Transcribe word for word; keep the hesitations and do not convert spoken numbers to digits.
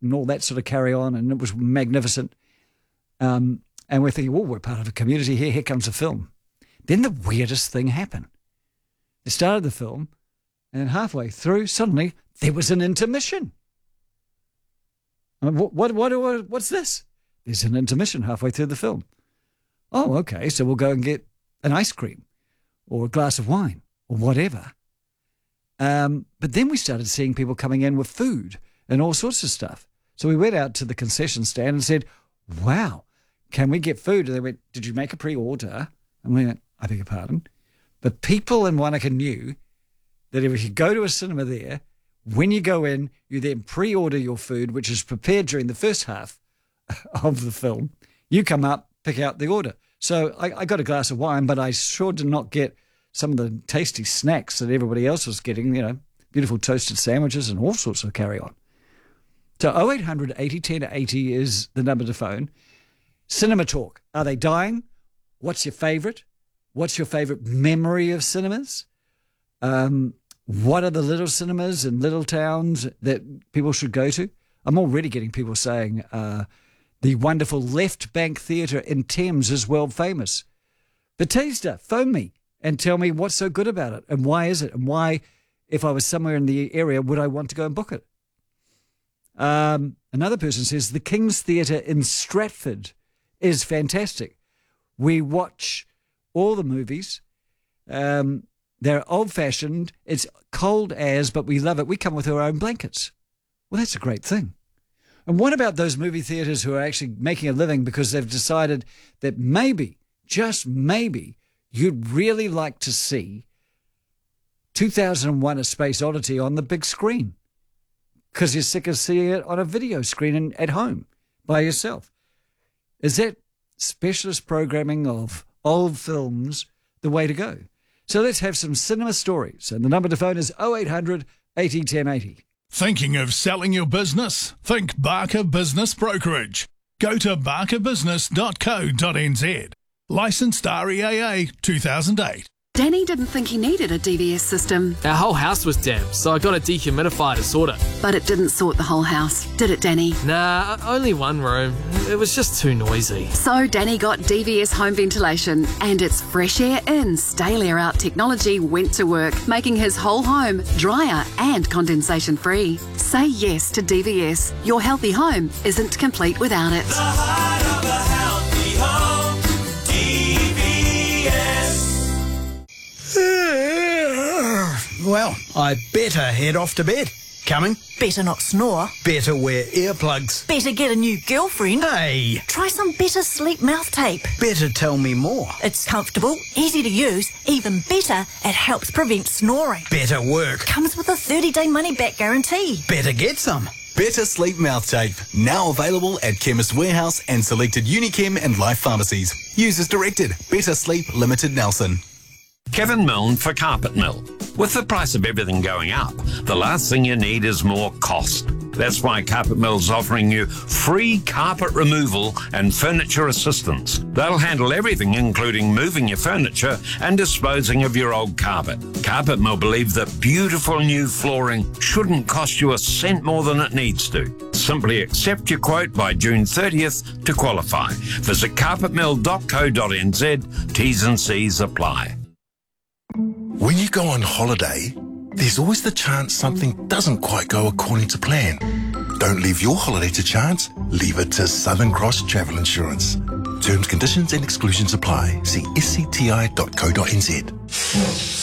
and all that sort of carry on, and it was magnificent. Um, and we're thinking, well, we're part of a community here. Here comes a film. Then the weirdest thing happened. They started the film, and halfway through, suddenly there was an intermission. I mean, what, what, what, what, what's this? There's an intermission halfway through the film. Oh, okay, so we'll go and get an ice cream or a glass of wine or whatever. Um, but then we started seeing people coming in with food and all sorts of stuff. So we went out to the concession stand and said, wow, can we get food? And they went, did you make a pre-order? And we went, I beg your pardon. But people in Wanaka knew that if you go to a cinema there, when you go in, you then pre-order your food, which is prepared during the first half of the film. You come up, pick out the order. So I, I got a glass of wine, but I sure did not get some of the tasty snacks that everybody else was getting, you know, beautiful toasted sandwiches and all sorts of carry-on. So oh eight hundred eighty ten eighty is the number to phone. Cinema talk. Are they dying? What's your favourite? What's your favourite memory of cinemas? Um, what are the little cinemas in little towns that people should go to? I'm already getting people saying uh, the wonderful Left Bank Theatre in Thames is world famous. Bethesda, phone me and tell me what's so good about it and why is it, and why, if I was somewhere in the area, would I want to go and book it? Um, another person says the King's Theatre in Stratford is fantastic. We watch all the movies. Um, they're old-fashioned. It's cold as, but we love it. We come with our own blankets. Well, that's a great thing. And what about those movie theatres who are actually making a living because they've decided that maybe, just maybe, you'd really like to see two thousand one A Space Odyssey on the big screen because you're sick of seeing it on a video screen and at home by yourself? Is that specialist programming of old films the way to go? So let's have some cinema stories. And the number to phone is oh eight hundred eighty ten eighty. Thinking of selling your business? Think Barker Business Brokerage. Go to barker business dot co dot n z. Licensed R E A A two thousand eight. Danny didn't think he needed a D V S system. Our whole house was damp, so I got a dehumidifier to sort it. But it didn't sort the whole house, did it, Danny? Nah, only one room. It was just too noisy. So Danny got D V S home ventilation, and its fresh air in, stale air out technology went to work, making his whole home drier and condensation free. Say yes to D V S. Your healthy home isn't complete without it. The heart of a healthy home, D V S. Well, I better head off to bed. Coming? Better not snore. Better wear earplugs. Better get a new girlfriend. Hey! Try some Better Sleep mouth tape. Better tell me more. It's comfortable, easy to use, even better, it helps prevent snoring. Better work. Comes with a thirty-day money-back guarantee. Better get some. Better Sleep Mouth Tape, now available at Chemist Warehouse and selected Unichem and Life pharmacies. Use as directed. Better Sleep Limited Nelson. Kevin Milne for Carpet Mill. With the price of everything going up, the last thing you need is more cost. That's why Carpet Mill's offering you free carpet removal and furniture assistance. They'll handle everything, including moving your furniture and disposing of your old carpet. Carpet Mill believe that beautiful new flooring shouldn't cost you a cent more than it needs to. Simply accept your quote by June thirtieth to qualify. Visit carpet mill dot co dot n z. T's and C's apply. When you go on holiday, there's always the chance something doesn't quite go according to plan. Don't leave your holiday to chance. Leave it to Southern Cross Travel Insurance. Terms, conditions and exclusions apply. See s c t i dot co dot n z.